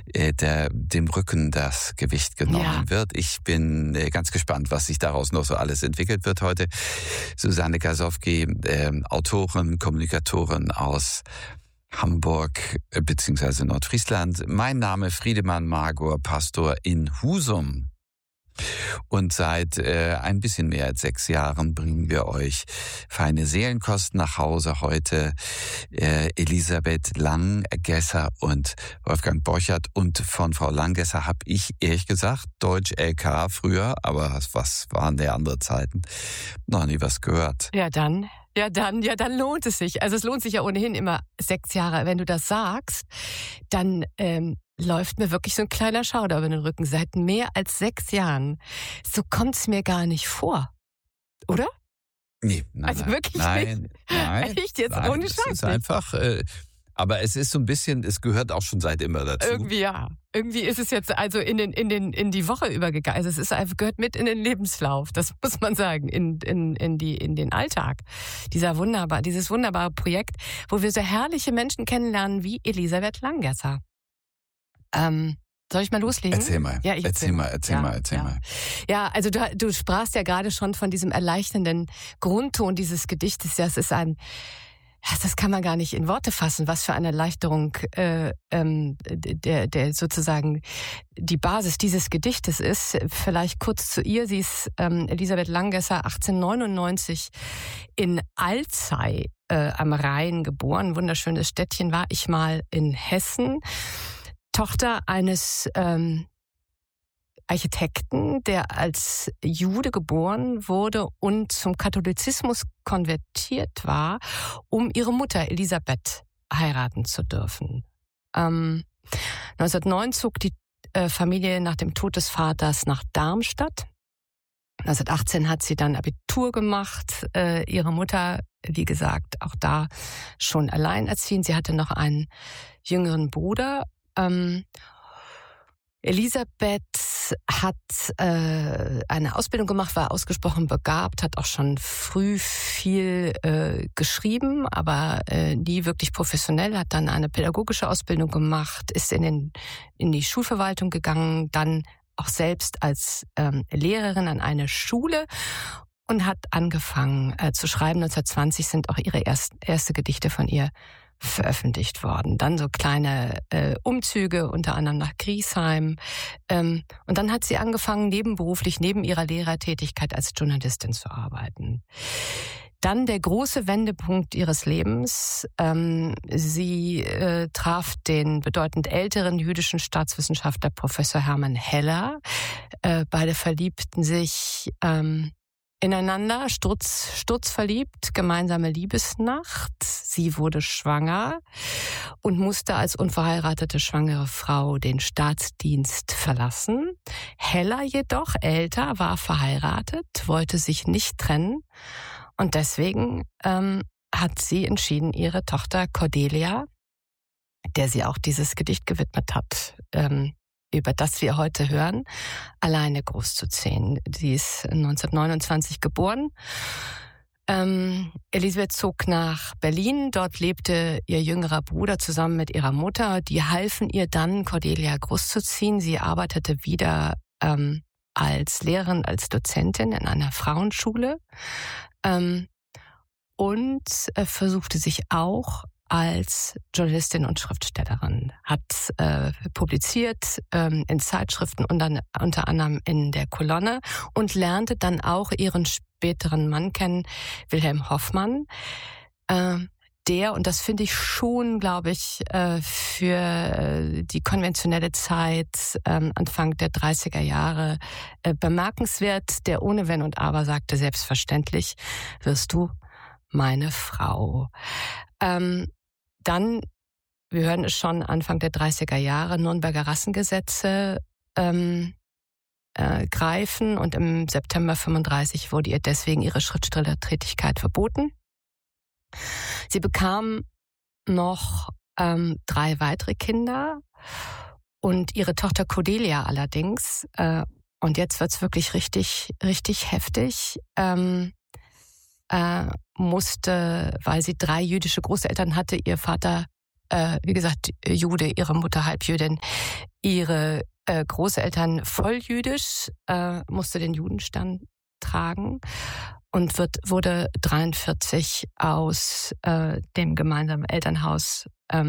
dem Rücken das Gewicht genommen wird. Ich bin ganz gespannt, was sich daraus noch so alles entwickelt wird heute. Susanne Gasowski, Autorin, Kommunikatorin aus Hamburg bzw. Nordfriesland. Mein Name Friedemann Magor, Pastor in Husum. Und seit ein bisschen mehr als 6 Jahren bringen wir euch feine Seelenkost nach Hause. Heute Elisabeth Langgesser und Wolfgang Borchert. Und von Frau Langgesser habe ich ehrlich gesagt Deutsch LK früher, aber was waren der andere Zeiten? Noch nie was gehört. Ja, dann lohnt es sich. Also es lohnt sich ja ohnehin immer 6 Jahre. Wenn du das sagst, dann läuft mir wirklich so ein kleiner Schauder über den Rücken. Seit mehr als 6 Jahren. So kommt es mir gar nicht vor. Oder? Nee, nein. Also wirklich nein, nicht? Nein. Echt jetzt? Nein, Ohne es Scheiß. ist einfach, aber es ist so ein bisschen, es gehört auch schon seit immer dazu. Irgendwie ja. Irgendwie ist es jetzt also in die Woche übergegangen. Also es ist einfach, gehört mit in den Lebenslauf. Das muss man sagen. In den Alltag. Dieses wunderbare Projekt, wo wir so herrliche Menschen kennenlernen wie Elisabeth Langgesser. Soll ich mal loslegen? Erzähl mal. Ja, erzähl mal. Ja, also du sprachst ja gerade schon von diesem erleichternden Grundton dieses Gedichtes. Das ist das kann man gar nicht in Worte fassen, was für eine Erleichterung der sozusagen die Basis dieses Gedichtes ist. Vielleicht kurz zu ihr. Sie ist Elisabeth Langgesser, 1899 in Alzey am Rhein geboren. Wunderschönes Städtchen, war ich mal in Hessen. Tochter eines Architekten, der als Jude geboren wurde und zum Katholizismus konvertiert war, um ihre Mutter Elisabeth heiraten zu dürfen. 1909 zog die Familie nach dem Tod des Vaters nach Darmstadt. 1918 hat sie dann Abitur gemacht. Ihre Mutter, wie gesagt, auch da schon alleinerziehend. Sie hatte noch einen jüngeren Bruder. Elisabeth hat eine Ausbildung gemacht, war ausgesprochen begabt, hat auch schon früh viel geschrieben, aber nie wirklich professionell, hat dann eine pädagogische Ausbildung gemacht, ist in die Schulverwaltung gegangen, dann auch selbst als Lehrerin an eine Schule und hat angefangen zu schreiben. 1920 sind auch ihre erste Gedichte von ihr veröffentlicht worden. Dann so kleine Umzüge, unter anderem nach Griesheim. Und dann hat sie angefangen, nebenberuflich, neben ihrer Lehrertätigkeit als Journalistin zu arbeiten. Dann der große Wendepunkt ihres Lebens. Sie traf den bedeutend älteren jüdischen Staatswissenschaftler Professor Hermann Heller. Beide verliebten sich ineinander, sturzverliebt, gemeinsame Liebesnacht. Sie wurde schwanger und musste als unverheiratete schwangere Frau den Staatsdienst verlassen. Heller jedoch, älter, war verheiratet, wollte sich nicht trennen und deswegen hat sie entschieden, ihre Tochter Cordelia, der sie auch dieses Gedicht gewidmet hat, über das wir heute hören, alleine großzuziehen. Sie ist 1929 geboren. Elisabeth zog nach Berlin. Dort lebte ihr jüngerer Bruder zusammen mit ihrer Mutter. Die halfen ihr dann, Cordelia großzuziehen. Sie arbeitete wieder als Lehrerin, als Dozentin in einer Frauenschule und versuchte sich auch als Journalistin und Schriftstellerin, hat publiziert in Zeitschriften und dann unter anderem in der Kolonne und lernte dann auch ihren späteren Mann kennen, Wilhelm Hoffmann, der, und das finde ich schon, glaube ich, für die konventionelle Zeit Anfang der 30er Jahre bemerkenswert, der ohne Wenn und Aber sagte, selbstverständlich wirst du meine Frau. Dann, wir hören es schon, Anfang der 30er Jahre, Nürnberger Rassengesetze greifen und im September 35 wurde ihr deswegen ihre Schriftstellertätigkeit verboten. Sie bekam noch 3 weitere Kinder und ihre Tochter Cordelia allerdings, und jetzt wird's wirklich richtig, richtig heftig, musste, weil sie 3 jüdische Großeltern hatte, ihr Vater wie gesagt, Jude, ihre Mutter Halbjüdin, ihre Großeltern volljüdisch, musste den Judenstern tragen und wurde 43 aus dem gemeinsamen Elternhaus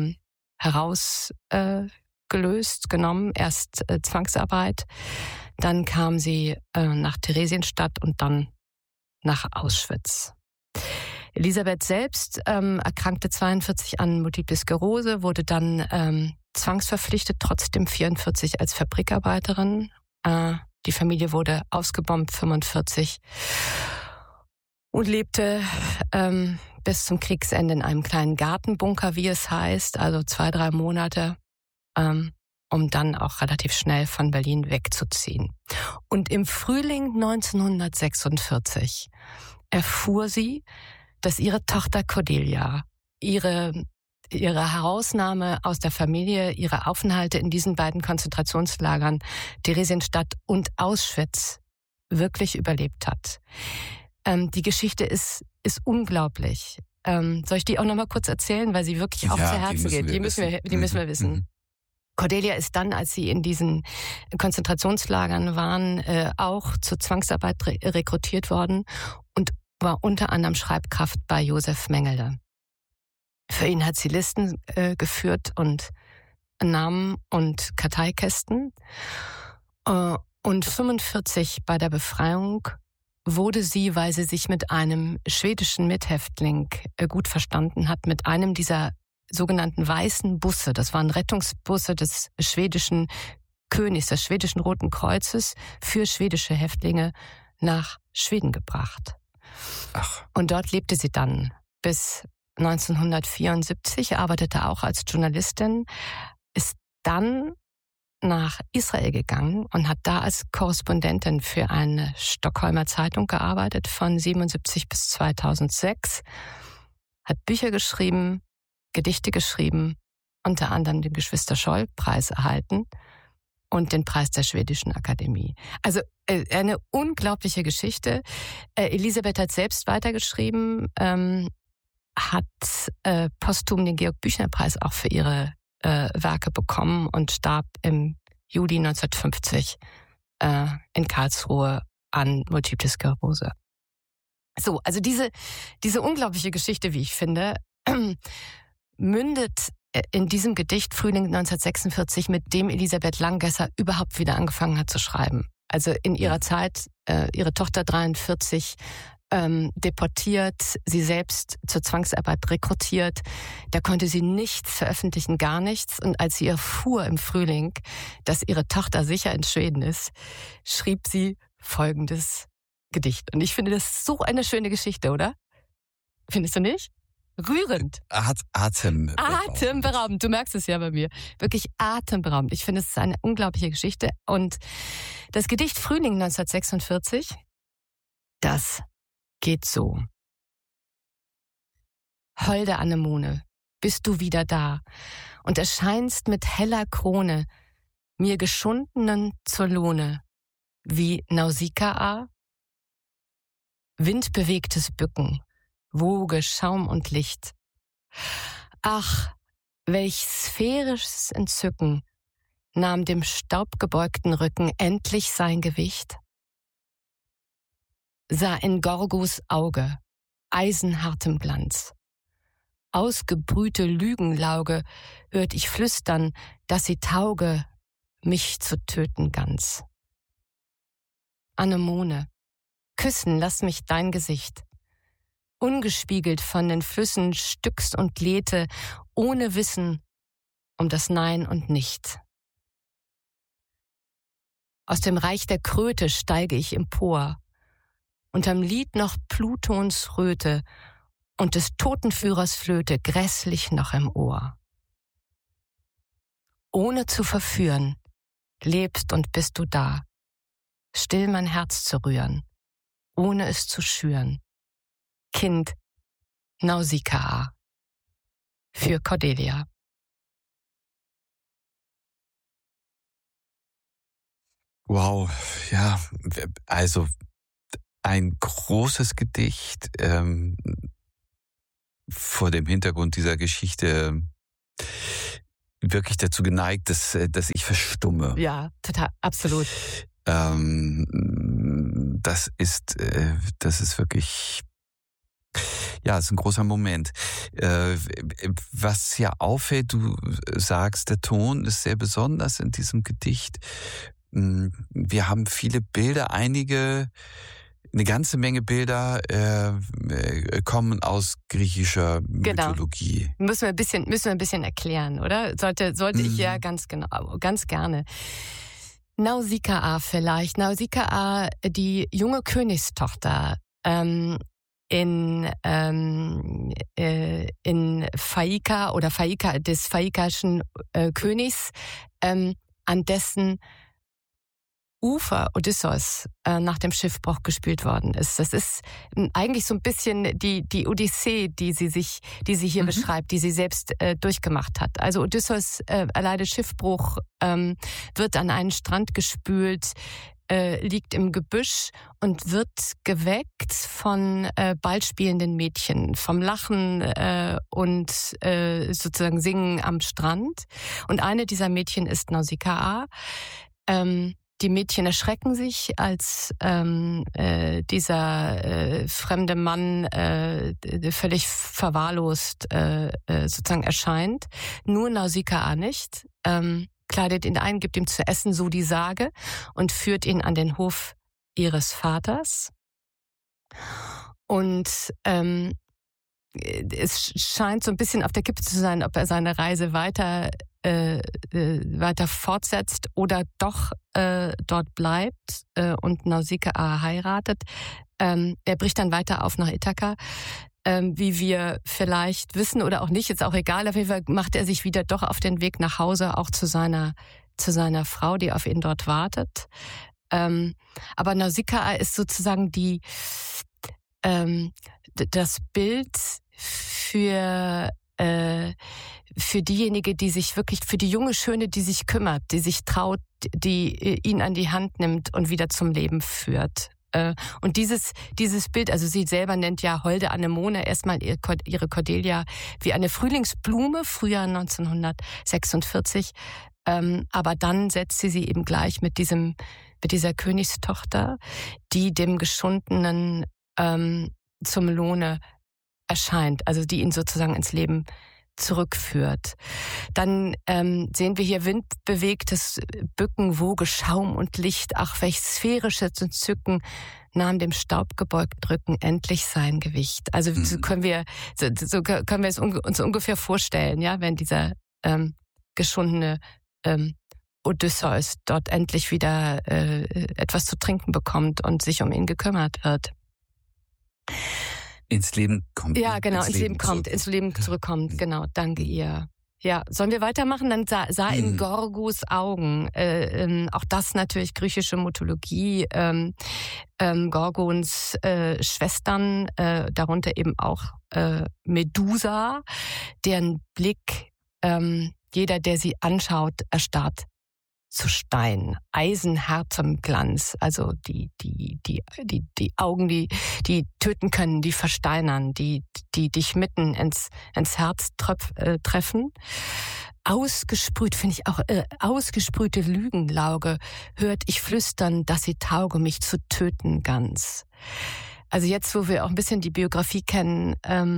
genommen. Erst Zwangsarbeit, dann kam sie nach Theresienstadt und dann nach Auschwitz. Elisabeth selbst erkrankte 42 an Multiple Sklerose, wurde dann zwangsverpflichtet, trotzdem 44 als Fabrikarbeiterin. Die Familie wurde ausgebombt, 45, und lebte bis zum Kriegsende in einem kleinen Gartenbunker, wie es heißt, also 2-3 Monate, um dann auch relativ schnell von Berlin wegzuziehen. Und im Frühling 1946 erfuhr sie, dass ihre Tochter Cordelia ihre Herausnahme aus der Familie, ihre Aufenthalte in diesen beiden Konzentrationslagern, Theresienstadt und Auschwitz, wirklich überlebt hat. Die Geschichte ist unglaublich. Soll ich die auch noch mal kurz erzählen, weil sie wirklich auch zu Herzen geht? Die müssen wir wissen. Mhm. Cordelia ist dann, als sie in diesen Konzentrationslagern waren, auch zur Zwangsarbeit rekrutiert worden und war unter anderem Schreibkraft bei Josef Mengele. Für ihn hat sie Listen geführt und Namen und Karteikästen. Und 45 bei der Befreiung wurde sie, weil sie sich mit einem schwedischen Mithäftling gut verstanden hat, mit einem dieser sogenannten weißen Busse, das waren Rettungsbusse des schwedischen Königs, des schwedischen Roten Kreuzes, für schwedische Häftlinge nach Schweden gebracht. Ach. Und dort lebte sie dann bis 1974, arbeitete auch als Journalistin, ist dann nach Israel gegangen und hat da als Korrespondentin für eine Stockholmer Zeitung gearbeitet von 1977 bis 2006, hat Bücher geschrieben, Gedichte geschrieben, unter anderem den Geschwister-Scholl-Preis erhalten und den Preis der Schwedischen Akademie. Also eine unglaubliche Geschichte. Elisabeth hat selbst weitergeschrieben, hat posthum den Georg-Büchner-Preis auch für ihre Werke bekommen und starb im Juli 1950 in Karlsruhe an Multiple Sklerose. So, also diese unglaubliche Geschichte, wie ich finde, mündet in diesem Gedicht Frühling 1946, mit dem Elisabeth Langesser überhaupt wieder angefangen hat zu schreiben. Also in ihrer Zeit, ihre Tochter 43 deportiert, sie selbst zur Zwangsarbeit rekrutiert. Da konnte sie nichts veröffentlichen, gar nichts. Und als sie erfuhr im Frühling, dass ihre Tochter sicher in Schweden ist, schrieb sie folgendes Gedicht. Und ich finde das so eine schöne Geschichte, oder? Findest du nicht? Rührend. Atemberaubend. Du merkst es ja bei mir. Wirklich atemberaubend. Ich finde, es ist eine unglaubliche Geschichte. Und das Gedicht Frühling 1946, das geht so. Holde Anemone, bist du wieder da und erscheinst mit heller Krone, mir Geschundenen zur Lohne, wie Nausikaa? Windbewegtes Bücken, Woge, Schaum und Licht. Ach, welch sphärisches Entzücken nahm dem staubgebeugten Rücken endlich sein Gewicht. Sah in Gorgos Auge, eisenhartem Glanz. Ausgebrühte Lügenlauge hört ich flüstern, dass sie tauge, mich zu töten ganz. Anemone, küssen lass mich dein Gesicht. Ungespiegelt von den Flüssen stückst und Lethe, ohne Wissen um das Nein und Nicht. Aus dem Reich der Kröte steige ich empor, unterm Lied noch Plutons Röte und des Totenführers Flöte grässlich noch im Ohr. Ohne zu verführen, lebst und bist du da, still mein Herz zu rühren, ohne es zu schüren. Kind Nausikaa für Cordelia. Wow, ja, also ein großes Gedicht vor dem Hintergrund dieser Geschichte wirklich dazu geneigt, dass ich verstumme. Ja, total, absolut. Das ist wirklich, ja, ist ein großer Moment. Was ja auffällt, du sagst, der Ton ist sehr besonders in diesem Gedicht. Wir haben viele Bilder, eine ganze Menge Bilder kommen aus griechischer Mythologie. Genau. Müssen wir ein bisschen erklären, oder? Sollte ich ja ganz gerne. Nausikaa vielleicht. Nausikaa, die junge Königstochter in Phaika oder Phaika des phaikischen Königs, an dessen Ufer Odysseus nach dem Schiffbruch gespielt worden ist. Das ist eigentlich so ein bisschen die Odyssee, die sie hier beschreibt, die sie selbst durchgemacht hat. Also Odysseus erleidet Schiffbruch, wird an einen Strand gespült, liegt im Gebüsch und wird geweckt von bald spielenden Mädchen, vom Lachen und sozusagen Singen am Strand. Und eine dieser Mädchen ist Nausikaa. Die Mädchen erschrecken sich, als dieser fremde Mann völlig verwahrlost sozusagen erscheint. Nur Nausikaa nicht. Kleidet ihn ein, gibt ihm zu essen, so die Sage, und führt ihn an den Hof ihres Vaters. Und es scheint so ein bisschen auf der Kippe zu sein, ob er seine Reise weiter fortsetzt oder doch dort bleibt und Nausikaa heiratet. Er bricht dann weiter auf nach Ithaka. Wie wir vielleicht wissen oder auch nicht, ist auch egal. Auf jeden Fall macht er sich wieder doch auf den Weg nach Hause, auch zu seiner Frau, die auf ihn dort wartet. Aber Nausikaa ist sozusagen das Bild für diejenige, die sich wirklich, für die junge Schöne, die sich kümmert, die sich traut, die ihn an die Hand nimmt und wieder zum Leben führt. Und dieses Bild, also sie selber nennt ja Holde Anemone erstmal ihre Cordelia wie eine Frühlingsblume, Frühjahr 1946. Aber dann setzt sie eben gleich mit dieser Königstochter, die dem Geschundenen zum Lohne erscheint, also die ihn sozusagen ins Leben zurückführt. Dann sehen wir hier windbewegtes Bücken, Woge, Schaum und Licht. Ach, welch sphärisches Entzücken nahm dem staubgebeugten Rücken endlich sein Gewicht. Also so können wir es uns ungefähr vorstellen, ja, wenn dieser geschundene Odysseus dort endlich wieder etwas zu trinken bekommt und sich um ihn gekümmert wird. Ins Leben kommt. Ja, genau, ins Leben zurückkommt. Genau, danke ihr. Ja, sollen wir weitermachen? Dann sah in Gorgos Augen, auch das natürlich griechische Mythologie, Gorgons Schwestern, darunter eben auch Medusa, deren Blick jeder, der sie anschaut, erstarrt zu Stein, eisenhartem Glanz, also die Augen, die töten können, die versteinern, die dich mitten ins Herz treffen. Ausgesprüht, finde ich auch, ausgesprühte Lügenlauge hört ich flüstern, dass sie tauge, mich zu töten ganz. Also jetzt, wo wir auch ein bisschen die Biografie kennen,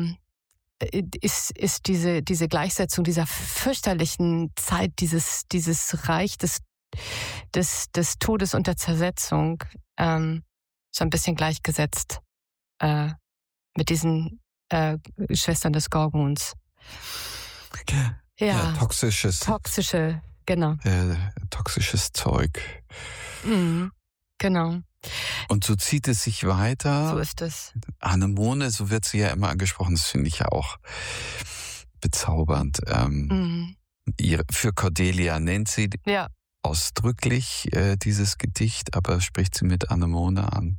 ist diese Gleichsetzung dieser fürchterlichen Zeit, dieses Reich des Todes und der Zersetzung so ein bisschen gleichgesetzt mit diesen Schwestern des Gorgons. Ja, toxische, genau. Toxisches Zeug. Genau. Und so zieht es sich weiter. So ist es. Anemone, so wird sie ja immer angesprochen, das finde ich ja auch bezaubernd. Für Cordelia nennt sie ausdrücklich dieses Gedicht, aber spricht sie mit Anemone an.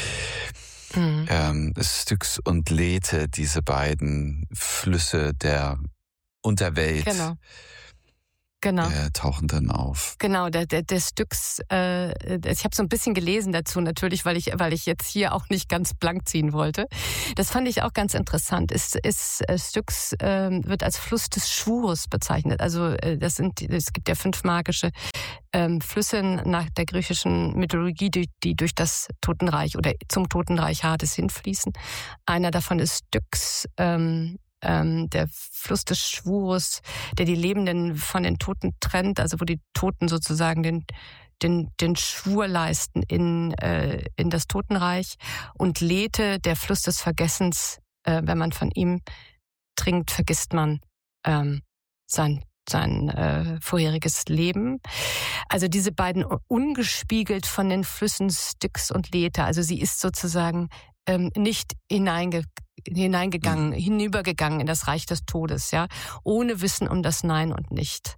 Styx und Lethe, diese beiden Flüsse der Unterwelt. Genau. tauchen dann auf. Genau, der Styx, ich habe so ein bisschen gelesen dazu natürlich, weil ich jetzt hier auch nicht ganz blank ziehen wollte. Das fand ich auch ganz interessant. Styx wird als Fluss des Schwures bezeichnet. Also es gibt ja 5 magische Flüsse nach der griechischen Mythologie, die durch das Totenreich oder zum Totenreich Hades hinfließen. Einer davon ist Styx, der Fluss des Schwurs, der die Lebenden von den Toten trennt, also wo die Toten sozusagen den Schwur leisten in das Totenreich. Und Lethe, der Fluss des Vergessens, wenn man von ihm trinkt, vergisst man sein vorheriges Leben. Also diese beiden ungespiegelt von den Flüssen Styx und Lethe. Also sie ist sozusagen nicht hinübergegangen in das Reich des Todes, ja, ohne Wissen um das Nein und Nicht.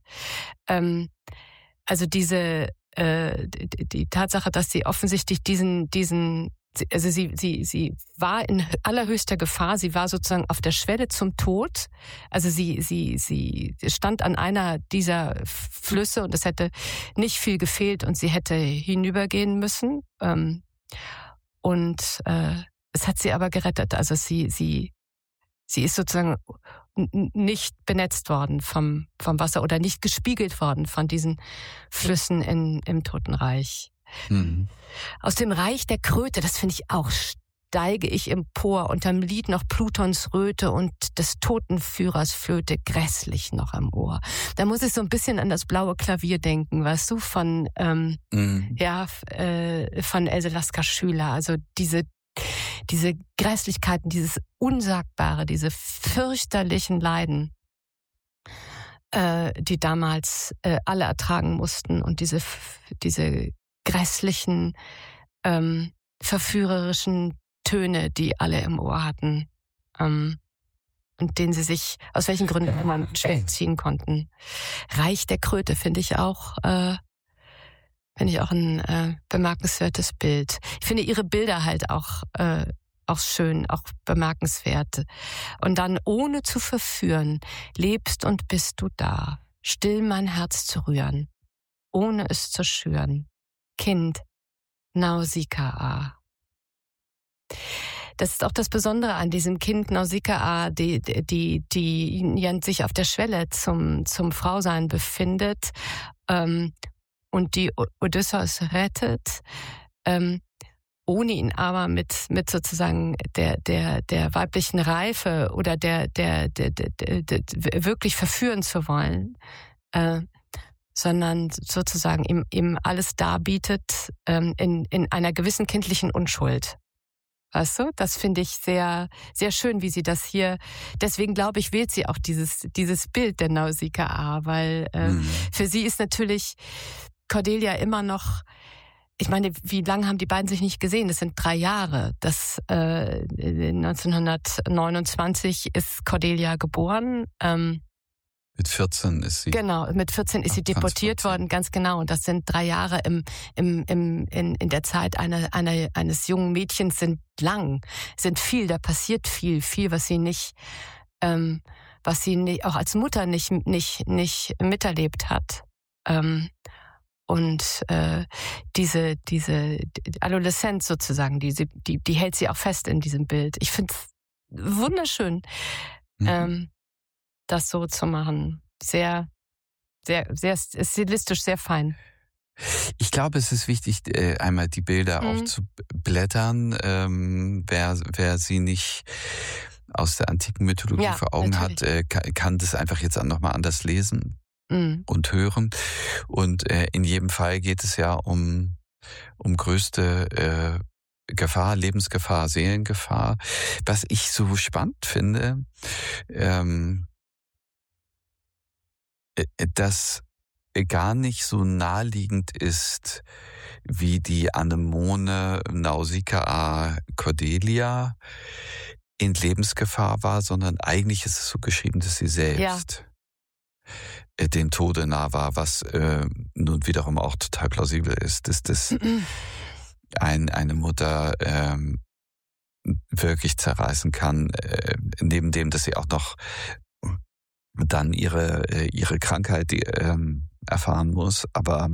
Also die Tatsache, dass sie offensichtlich also sie war in allerhöchster Gefahr, sie war sozusagen auf der Schwelle zum Tod, also sie stand an einer dieser Flüsse und es hätte nicht viel gefehlt und sie hätte hinübergehen müssen, und es hat sie aber gerettet, also sie ist sozusagen nicht benetzt worden vom Wasser oder nicht gespiegelt worden von diesen Flüssen im Totenreich. Mhm. Aus dem Reich der Kröte, das finde ich auch, steige ich empor, unterm Lied noch Plutons Röte und des Totenführers Flöte grässlich noch am Ohr. Da muss ich so ein bisschen an das blaue Klavier denken, weißt du, von von Else Lasker Schüler. Also diese Grässlichkeiten, dieses Unsagbare, diese fürchterlichen Leiden, die damals alle ertragen mussten und diese grässlichen, verführerischen Töne, die alle im Ohr hatten, und denen sie sich aus welchen Gründen immer schwer ziehen konnten. Reich der Kröte finde ich auch ein bemerkenswertes Bild. Ich finde ihre Bilder halt auch schön, auch bemerkenswert. Und dann, ohne zu verführen, lebst und bist du da, still mein Herz zu rühren, ohne es zu schüren. Kind, Nausikaa. Das ist auch das Besondere an diesem Kind Nausikaa, die sich auf der Schwelle zum Frausein befindet, und die Odysseus rettet, ohne ihn aber mit sozusagen der weiblichen Reife oder der wirklich verführen zu wollen, sondern sozusagen ihm alles darbietet, in einer gewissen kindlichen Unschuld. Weißt du, das finde ich sehr, sehr schön, wie sie das hier, deswegen glaube ich, wählt sie auch dieses Bild der Nausikaa, weil für sie ist natürlich Cordelia immer noch, ich meine, wie lange haben die beiden sich nicht gesehen? Das sind 3 Jahre. 1929 ist Cordelia geboren. Mit 14 ist sie. Genau, mit 14 ist sie deportiert worden, ganz genau. Und das sind 3 Jahre in der Zeit eines jungen Mädchens sind lang, sind viel, da passiert viel, was sie nicht, auch als Mutter nicht miterlebt hat. Und diese Adoleszenz sozusagen, die hält sie auch fest in diesem Bild. Ich finde es wunderschön, das so zu machen. Sehr, sehr, sehr stilistisch, sehr fein. Ich glaube, es ist wichtig, einmal die Bilder auch zu blättern. Wer sie nicht aus der antiken Mythologie vor Augen natürlich hat, kann das einfach jetzt auch nochmal anders lesen und hören. Und in jedem Fall geht es ja um größte Gefahr, Lebensgefahr, Seelengefahr. Was ich so spannend finde, dass gar nicht so naheliegend ist, wie die Anemone Nausikaa Cordelia in Lebensgefahr war, sondern eigentlich ist es so geschrieben, dass sie selbst dem Tode nah war, was nun wiederum auch total plausibel ist, dass das eine Mutter wirklich zerreißen kann, neben dem, dass sie auch noch dann ihre Krankheit erfahren muss, aber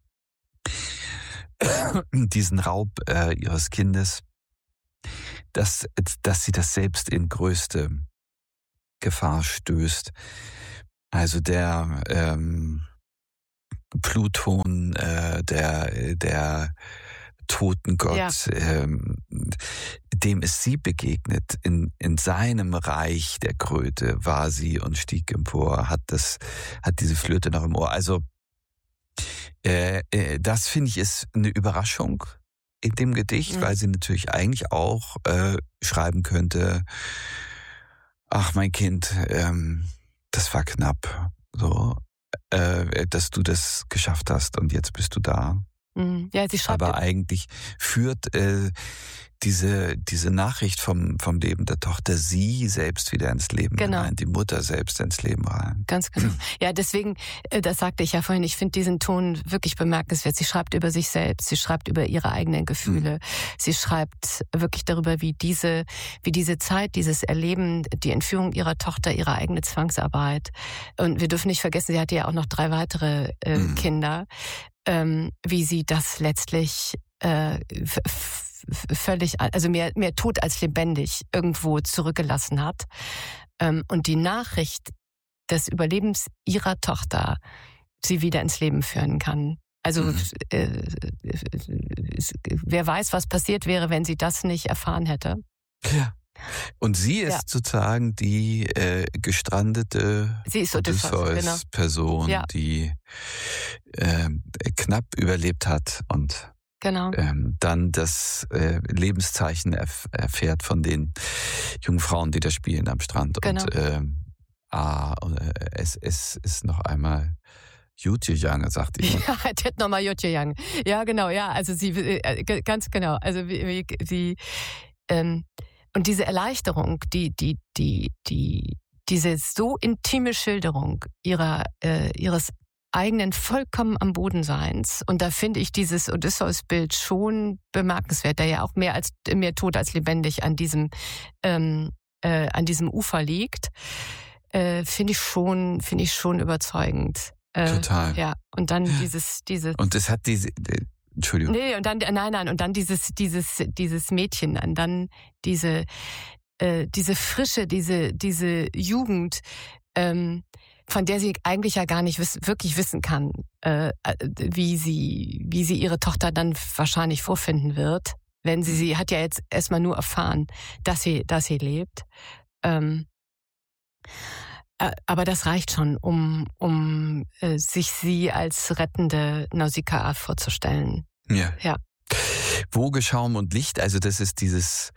diesen Raub ihres Kindes, dass sie das selbst in größte Gefahr stößt. Also der Pluton, der Totengott, dem ist sie begegnet. In seinem Reich der Kröte war sie und stieg empor, hat diese Flöte noch im Ohr. Also das finde ich ist eine Überraschung in dem Gedicht, weil sie natürlich eigentlich auch schreiben könnte, ach mein Kind, das war knapp, so, dass du das geschafft hast und jetzt bist du da. Ja, sie schreibt. Aber eigentlich führt diese Nachricht vom Leben der Tochter sie selbst wieder ins Leben rein, die Mutter selbst ins Leben rein. Ganz genau. Ja, deswegen, das sagte ich ja vorhin, ich finde diesen Ton wirklich bemerkenswert. Sie schreibt über sich selbst, sie schreibt über ihre eigenen Gefühle, sie schreibt wirklich darüber, wie diese Zeit, dieses Erleben, die Entführung ihrer Tochter, ihre eigene Zwangsarbeit. Und wir dürfen nicht vergessen, sie hatte ja auch noch 3 weitere Kinder, wie sie das letztlich völlig, also mehr tot als lebendig irgendwo zurückgelassen hat. Und die Nachricht des Überlebens ihrer Tochter sie wieder ins Leben führen kann. Also wer weiß, was passiert wäre, wenn sie das nicht erfahren hätte. Ja. Und sie ist sozusagen die gestrandete Odysseus-Person, die knapp überlebt hat und dann das Lebenszeichen erfährt von den jungen Frauen, die da spielen am Strand. Genau. Und es ist noch einmal Jutjejange, sagt die. Ja, es hätte nochmal Jutjejange. Ja, genau, ja, also sie, ganz genau, also sie, und diese Erleichterung, diese so intime Schilderung ihres eigenen vollkommen am Boden Seins. Und da finde ich dieses Odysseus-Bild schon bemerkenswert, der ja auch mehr tot als lebendig an diesem Ufer liegt. Finde ich schon überzeugend. Total. Ja, und dann diese. Und es hat diese. Entschuldigung. Nee, und dann, nein, und dann dieses Mädchen, und dann diese Frische, diese Jugend, von der sie eigentlich ja gar nicht wirklich wissen kann, wie sie ihre Tochter dann wahrscheinlich vorfinden wird, wenn sie hat ja jetzt erstmal nur erfahren, dass sie lebt. Aber das reicht schon, um sich sie als rettende Nausikaa vorzustellen. Ja. Woge, Schaum und Licht, also das ist dieses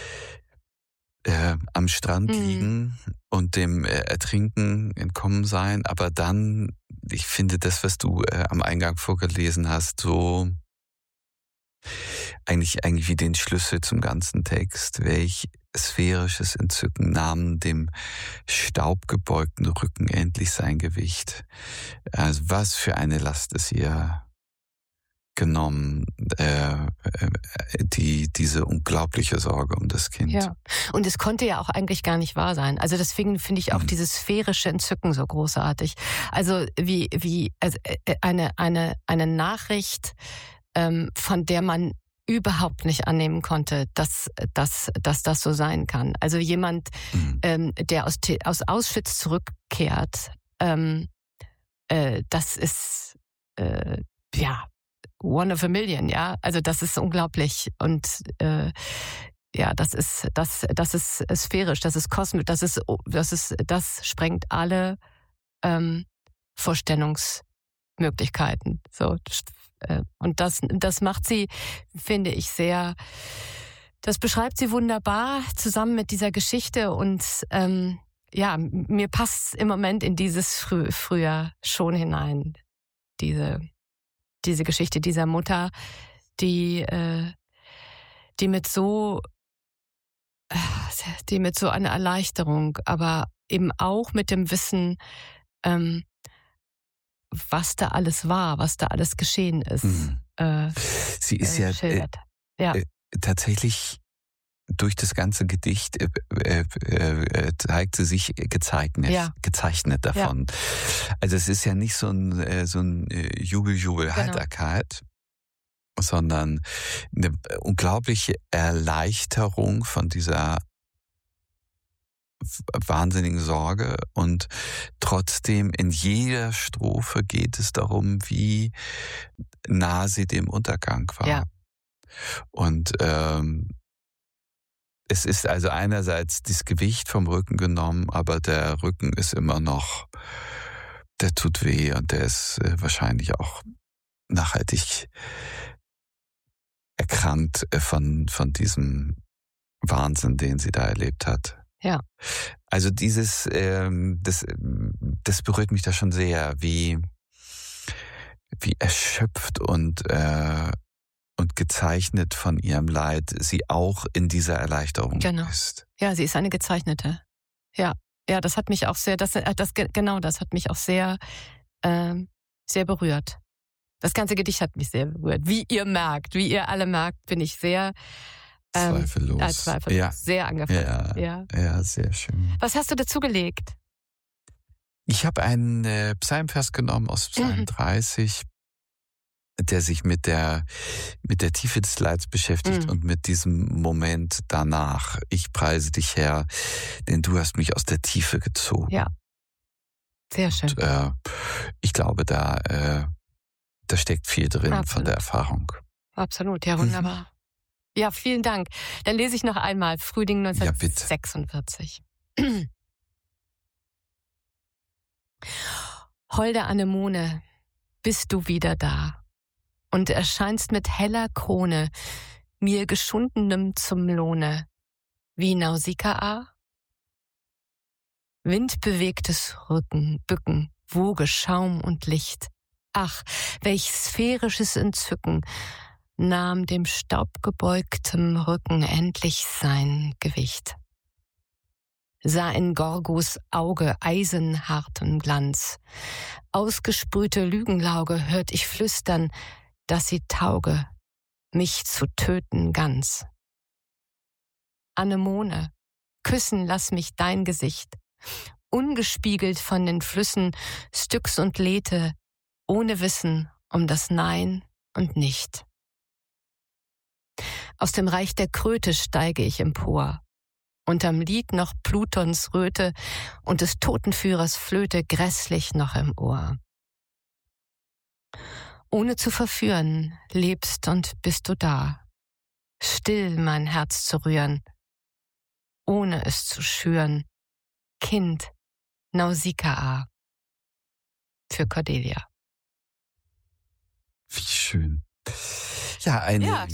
am Strand liegen und dem Ertrinken entkommen sein. Aber dann, ich finde das, was du am Eingang vorgelesen hast, so eigentlich wie den Schlüssel zum ganzen Text. Welch sphärisches Entzücken nahm dem staubgebeugten Rücken endlich sein Gewicht. Also was für eine Last ist ihr genommen, diese unglaubliche Sorge um das Kind. Ja, und es konnte ja auch eigentlich gar nicht wahr sein. Also deswegen finde ich auch dieses sphärische Entzücken so großartig. Also also eine Nachricht, von der man überhaupt nicht annehmen konnte, dass das so sein kann. Also jemand, der aus Auschwitz zurückkehrt, das ist one of a million, ja. Also das ist unglaublich und das ist sphärisch, das ist kosmisch, das sprengt alle Vorstellungsmöglichkeiten. So. Und das macht sie, finde ich, das beschreibt sie wunderbar zusammen mit dieser Geschichte und mir passt im Moment in dieses Frühjahr schon hinein, diese Geschichte dieser Mutter, die mit so einer Erleichterung, aber eben auch mit dem Wissen, was da alles war, was da alles geschehen ist. Sie ist schildert. Tatsächlich durch das ganze Gedicht zeigt sie sich gezeichnet davon. Ja. Also es ist ja nicht so ein Jubel-Heiterkeit, sondern eine unglaubliche Erleichterung von dieser wahnsinnigen Sorge, und trotzdem in jeder Strophe geht es darum, wie nah sie dem Untergang war. Ja. Und es ist also einerseits das Gewicht vom Rücken genommen, aber der Rücken ist immer noch, der tut weh, und der ist wahrscheinlich auch nachhaltig erkrankt von diesem Wahnsinn, den sie da erlebt hat. Ja. Also das berührt mich da schon sehr, wie erschöpft und gezeichnet von ihrem Leid sie auch in dieser Erleichterung ist. Ja, sie ist eine Gezeichnete. Ja, das hat mich auch sehr, das hat mich auch sehr, sehr berührt. Das ganze Gedicht hat mich sehr berührt. Wie ihr alle merkt, bin ich sehr zweifellos. Sehr angefasst. Ja, sehr schön. Was hast du dazu gelegt? Ich habe einen Psalmvers genommen aus Psalm 30, der sich mit der Tiefe des Leids beschäftigt und mit diesem Moment danach. Ich preise dich, Herr, denn du hast mich aus der Tiefe gezogen. Ja, sehr schön. Und, ich glaube, da steckt viel drin. Absolut. Von der Erfahrung. Absolut, ja, wunderbar. Ja, vielen Dank. Dann lese ich noch einmal Frühling 1946. Ja, Holde Anemone, bist du wieder da und erscheinst mit heller Krone, mir Geschundenem zum Lohne, wie Nausikaa? Windbewegtes Bücken, Woge, Schaum und Licht. Ach, welch sphärisches Entzücken nahm dem staubgebeugtem Rücken endlich sein Gewicht. Sah in Gorgos Auge eisenharten Glanz. Ausgesprühte Lügenlauge hört ich flüstern, dass sie tauge, mich zu töten ganz. Anemone, küssen lass mich dein Gesicht, ungespiegelt von den Flüssen Styx und Lethe, ohne Wissen um das Nein und Nicht. Aus dem Reich der Kröte steige ich empor. Unterm Lied noch Plutons Röte und des Totenführers Flöte grässlich noch im Ohr. Ohne zu verführen, lebst und bist du da. Still mein Herz zu rühren, ohne es zu schüren. Kind, Nausikaa. Für Cordelia. Wie schön. Ja, eine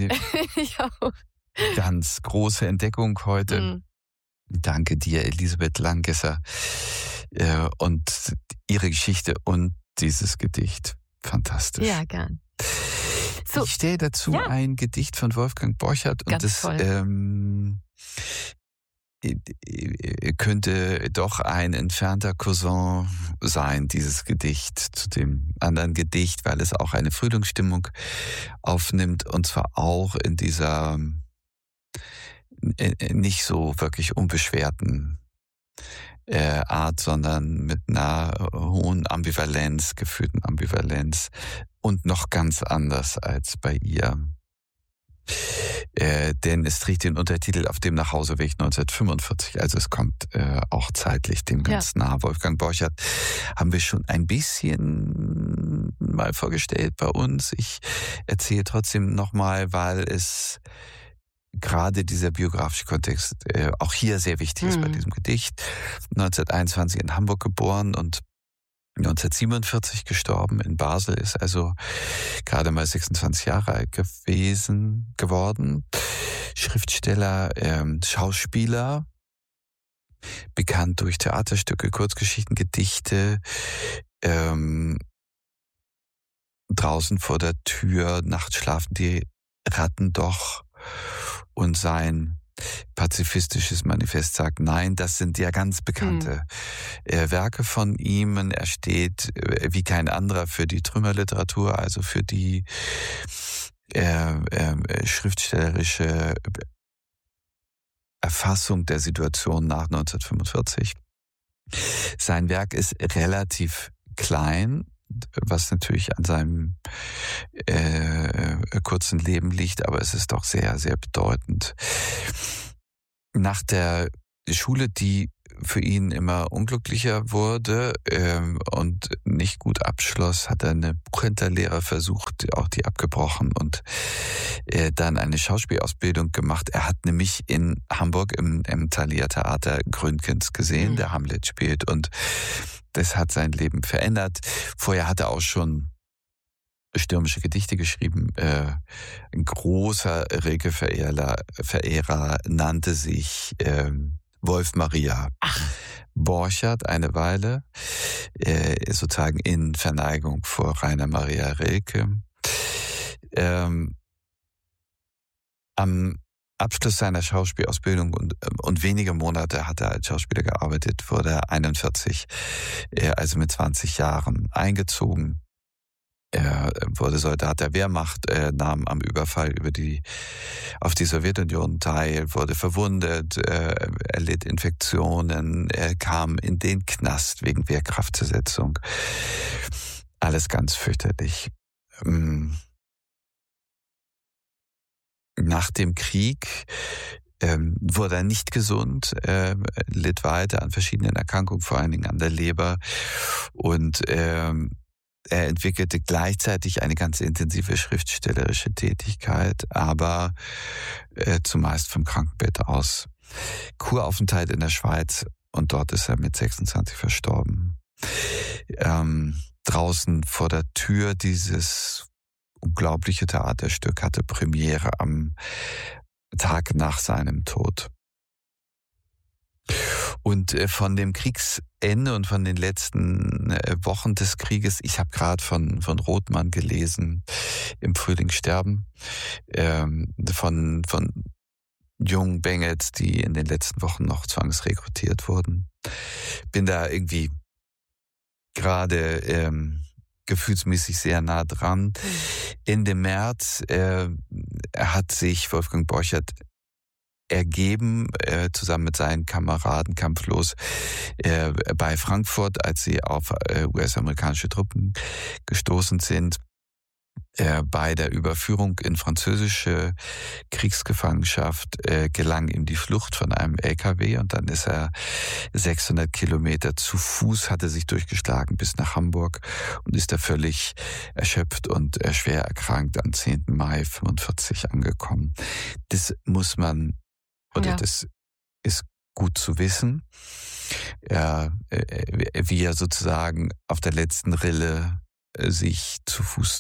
ganz große Entdeckung heute. Danke dir, Elisabeth Langesser, und ihre Geschichte und dieses Gedicht. Fantastisch. Ja, gern. So, ich stelle dazu ein Gedicht von Wolfgang Borchert, und das könnte doch ein entfernter Cousin sein, dieses Gedicht, zu dem anderen Gedicht, weil es auch eine Frühlingsstimmung aufnimmt, und zwar auch in dieser nicht so wirklich unbeschwerten Art, sondern mit einer hohen Ambivalenz, gefühlten Ambivalenz, und noch ganz anders als bei ihr. Denn es trägt den Untertitel Auf dem Nachhauseweg 1945, also es kommt auch zeitlich dem ganz nah. Wolfgang Borchert haben wir schon ein bisschen mal vorgestellt bei uns. Ich erzähle trotzdem nochmal, weil es gerade dieser biografische Kontext auch hier sehr wichtig ist bei diesem Gedicht. 1921 in Hamburg geboren und 1947 gestorben in Basel, ist also gerade mal 26 Jahre alt geworden. Schriftsteller, Schauspieler, bekannt durch Theaterstücke, Kurzgeschichten, Gedichte, draußen vor der Tür, nachts schlafen die Ratten doch, und sein pazifistisches Manifest sagt nein. Das sind ja ganz bekannte Werke von ihm. Er steht wie kein anderer für die Trümmerliteratur, also für die schriftstellerische Erfassung der Situation nach 1945. Sein Werk ist relativ klein, was natürlich an seinem kurzen Leben liegt, aber es ist doch sehr, sehr bedeutend. Nach der Schule, die für ihn immer unglücklicher wurde und nicht gut abschloss, hat er eine Buchhändlerlehre versucht, auch die abgebrochen und dann eine Schauspielausbildung gemacht. Er hat nämlich in Hamburg im Thalia Theater Gründgens gesehen, der Hamlet spielt, und das hat sein Leben verändert. Vorher hat er auch schon stürmische Gedichte geschrieben. Ein großer Rilke-Verehrer nannte sich Wolf Maria Borchardt eine Weile, sozusagen in Verneigung vor Rainer Maria Rilke. Am Abschluss seiner Schauspielausbildung und wenige Monate hat er als Schauspieler gearbeitet, wurde er 41, also mit 20 Jahren eingezogen. Er wurde Soldat der Wehrmacht, nahm am Überfall auf die Sowjetunion teil, wurde verwundet, erlitt Infektionen, er kam in den Knast wegen Wehrkraftzersetzung. Alles ganz fürchterlich. Nach dem Krieg wurde er nicht gesund, litt weiter an verschiedenen Erkrankungen, vor allen Dingen an der Leber, und er entwickelte gleichzeitig eine ganz intensive schriftstellerische Tätigkeit, aber zumeist vom Krankenbett aus. Kuraufenthalt in der Schweiz, und dort ist er mit 26 verstorben. Draußen vor der Tür dieses unglaubliche Theaterstück hatte Premiere am Tag nach seinem Tod. Und von dem Kriegsende und von den letzten Wochen des Krieges, ich habe gerade von Rothmann gelesen, Im Frühling sterben, von jungen Bengels, die in den letzten Wochen noch zwangsrekrutiert wurden. Bin da irgendwie gerade gefühlsmäßig sehr nah dran. Ende März hat sich Wolfgang Borchardt ergeben, zusammen mit seinen Kameraden kampflos bei Frankfurt, als sie auf US-amerikanische Truppen gestoßen sind. Bei der Überführung in französische Kriegsgefangenschaft gelang ihm die Flucht von einem LKW, und dann ist er 600 Kilometer zu Fuß, hatte sich durchgeschlagen bis nach Hamburg und ist da völlig erschöpft und schwer erkrankt am 10. Mai 1945 angekommen. Das muss man, oder das ist gut zu wissen, wie er sozusagen auf der letzten Rille sich zu Fuß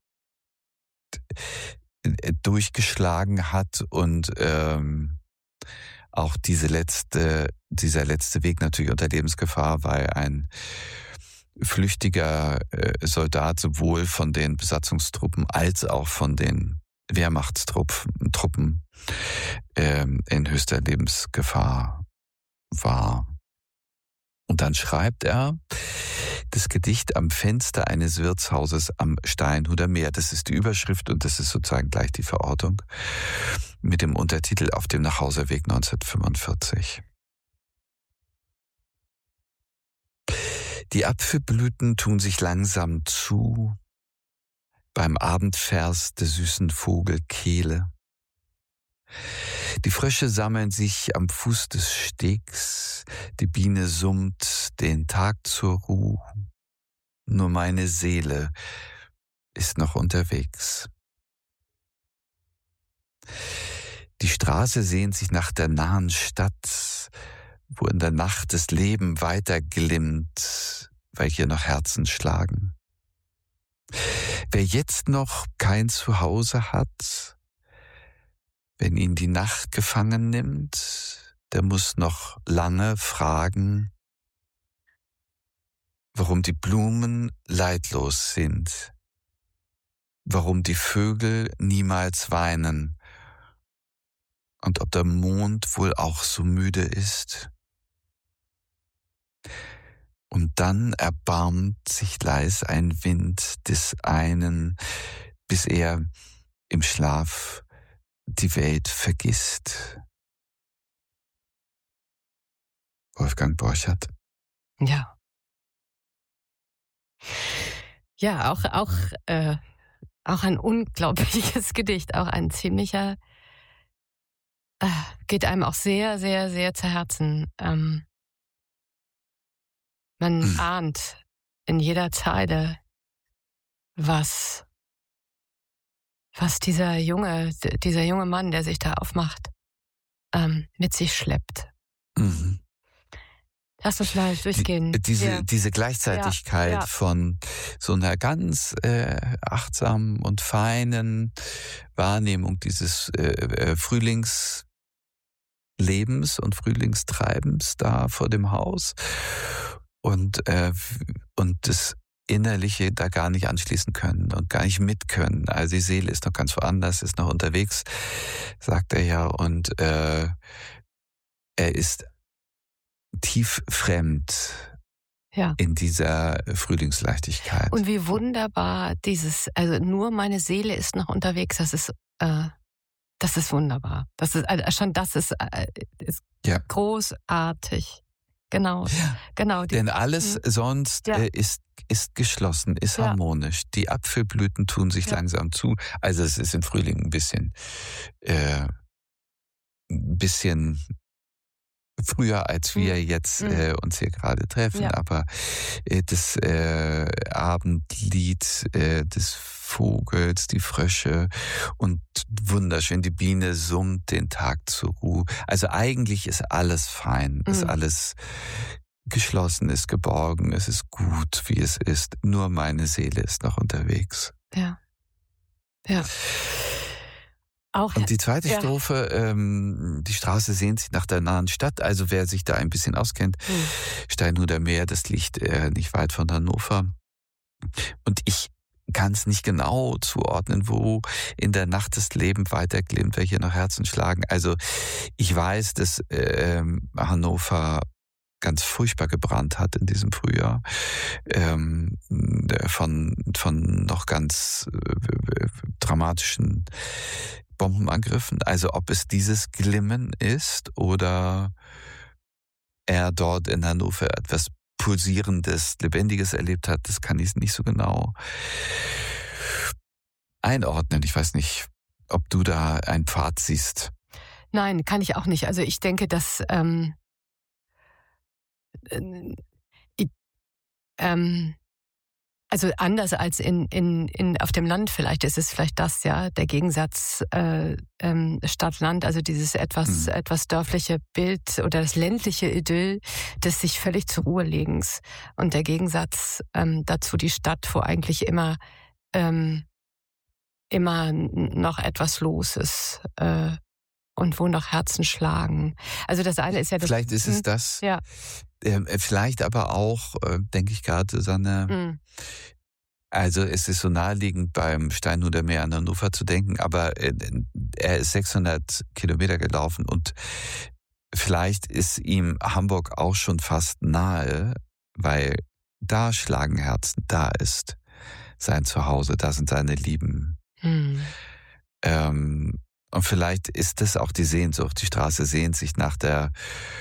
durchgeschlagen hat, und auch dieser letzte Weg natürlich unter Lebensgefahr, weil ein flüchtiger Soldat sowohl von den Besatzungstruppen als auch von den Wehrmachtstruppen in höchster Lebensgefahr war. Und dann schreibt er das Gedicht Am Fenster eines Wirtshauses am Steinhuder Meer. Das ist die Überschrift und das ist sozusagen gleich die Verortung mit dem Untertitel Auf dem Nachhauseweg 1945. Die Apfelblüten tun sich langsam zu beim Abendvers der süßen Vogel Kehle. Die Frösche sammeln sich am Fuß des Stegs, die Biene summt den Tag zur Ruhe. Nur meine Seele ist noch unterwegs. Die Straße sehnt sich nach der nahen Stadt, wo in der Nacht das Leben weiter glimmt, weil hier noch Herzen schlagen. Wer jetzt noch kein Zuhause hat, wenn ihn die Nacht gefangen nimmt, der muss noch lange fragen, warum die Blumen leidlos sind, warum die Vögel niemals weinen und ob der Mond wohl auch so müde ist. Und dann erbarmt sich leis ein Wind des einen, bis er im Schlaf die Welt vergisst. Wolfgang Borchert. Ja. Ja, auch ein unglaubliches Gedicht, auch ein ziemlicher, geht einem auch sehr, sehr, sehr zu Herzen. Man ahnt in jeder Zeile, was dieser junge Mann, der sich da aufmacht, mit sich schleppt. Mhm. Lass uns mal durchgehen. Diese Gleichzeitigkeit von so einer ganz achtsamen und feinen Wahrnehmung dieses Frühlingslebens und Frühlingstreibens da vor dem Haus und das Innerliche da gar nicht anschließen können und gar nicht mit können. Also die Seele ist noch ganz woanders, ist noch unterwegs, sagt er ja, und er ist tief fremd in dieser Frühlingsleichtigkeit. Und wie wunderbar also nur meine Seele ist noch unterwegs, das ist wunderbar. Das ist großartig. Genau. Ja. Genau. Denn alles sonst ist geschlossen, ist harmonisch. Die Apfelblüten tun sich langsam zu. Also es ist im Frühling ein bisschen früher, als wir jetzt uns hier gerade treffen, aber das Abendlied des Vogels, die Frösche und wunderschön, die Biene summt den Tag zur Ruhe. Also eigentlich ist alles fein, ist alles geschlossen, ist geborgen, es ist gut, wie es ist. Nur meine Seele ist noch unterwegs. Ja. Und die zweite Strophe, die Straße sehnt sich nach der nahen Stadt. Also wer sich da ein bisschen auskennt, Steinhuder Meer, das liegt nicht weit von Hannover. Und ich kann es nicht genau zuordnen, wo in der Nacht das Leben weiterglimmt, welche noch Herzen schlagen. Also ich weiß, dass Hannover ganz furchtbar gebrannt hat in diesem Frühjahr, von noch ganz dramatischen Bombenangriffen. Also ob es dieses Glimmen ist oder er dort in Hannover etwas Pulsierendes, Lebendiges erlebt hat, das kann ich nicht so genau einordnen. Ich weiß nicht, ob du da einen Pfad siehst. Nein, kann ich auch nicht. Also ich denke, dass also anders als auf dem Land vielleicht ist es vielleicht das, der Gegensatz Stadt-Land, also dieses etwas dörfliche Bild oder das ländliche Idyll des sich völlig zur Ruhe legens und der Gegensatz dazu die Stadt, wo eigentlich immer noch etwas los ist und wo noch Herzen schlagen. Also das eine ist ja das. Vielleicht ist es das. Ja. Vielleicht aber auch, denke ich gerade, also es ist so naheliegend beim Steinhuder Meer an Hannover zu denken, aber er ist 600 Kilometer gelaufen und vielleicht ist ihm Hamburg auch schon fast nahe, weil da schlagen Herzen, da ist sein Zuhause, da sind seine Lieben. Und vielleicht ist das auch die Sehnsucht. Die Straße sehnt sich nach der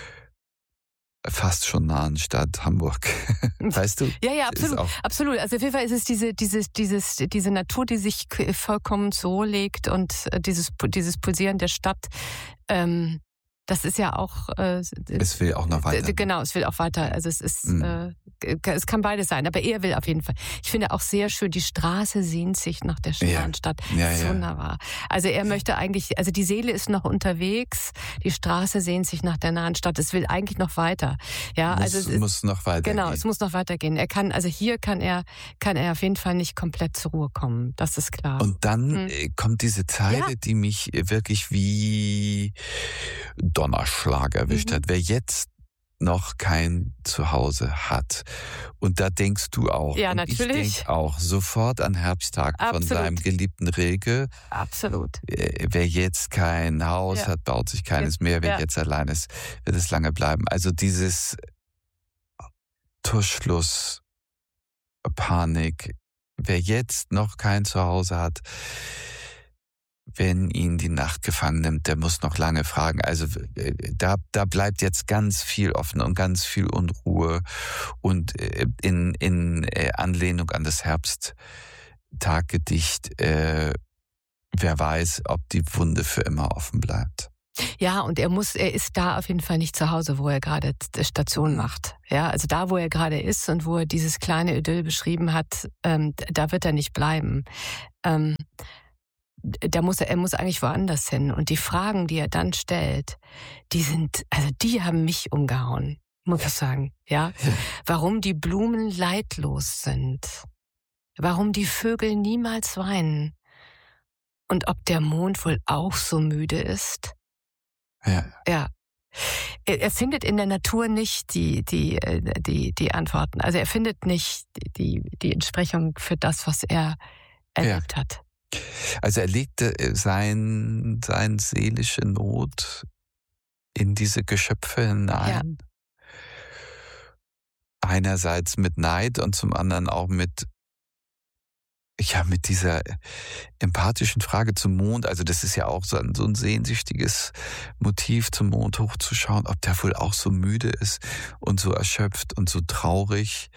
fast schon nahen Stadt Hamburg. Weißt du? Ja, absolut. Absolut. Also auf jeden Fall ist es diese Natur, die sich vollkommen zur Ruhe legt und dieses Pulsieren der Stadt. Das ist ja auch. Es will auch noch weiter. Genau, es will auch weiter. Also es ist, es kann beides sein. Aber er will auf jeden Fall. Ich finde auch sehr schön, die Straße sehnt sich nach der nahen Stadt. Das ist wunderbar. Also er möchte eigentlich, also die Seele ist noch unterwegs, die Straße sehnt sich nach der nahen Stadt. Es will eigentlich noch weiter. Ja, es muss noch weitergehen. Genau, es muss noch weitergehen. Hier kann er auf jeden Fall nicht komplett zur Ruhe kommen. Das ist klar. Und dann kommt diese Zeile, die mich wirklich wie Donnerschlag erwischt hat. Wer jetzt noch kein Zuhause hat. Und da denkst du auch. Ja, und natürlich. Ich denke auch sofort an Herbsttag von seinem geliebten Rilke. Absolut. Wer jetzt kein Haus hat, baut sich keines mehr. Wer jetzt allein ist, wird es lange bleiben. Also dieses Tuschluss, Panik. Wer jetzt noch kein Zuhause hat, wenn ihn die Nacht gefangen nimmt, der muss noch lange fragen. Also da bleibt jetzt ganz viel offen und ganz viel Unruhe und in Anlehnung an das Herbsttaggedicht, wer weiß, ob die Wunde für immer offen bleibt. Ja, und er ist da auf jeden Fall nicht zu Hause, wo er gerade Station macht. Ja, also da, wo er gerade ist und wo er dieses kleine Idyll beschrieben hat, da wird er nicht bleiben. Er muss eigentlich woanders hin. Und die Fragen, die er dann stellt, die haben mich umgehauen, muss ich sagen. Ja, warum die Blumen leidlos sind, warum die Vögel niemals weinen und ob der Mond wohl auch so müde ist. Ja. Er findet in der Natur nicht die Antworten. Also er findet nicht die Entsprechung für das, was er erlebt hat. Also er legte seine seelische Not in diese Geschöpfe hinein. Ja. Einerseits mit Neid und zum anderen auch mit dieser empathischen Frage zum Mond. Also das ist ja auch so ein sehnsüchtiges Motiv, zum Mond hochzuschauen, ob der wohl auch so müde ist und so erschöpft und so traurig.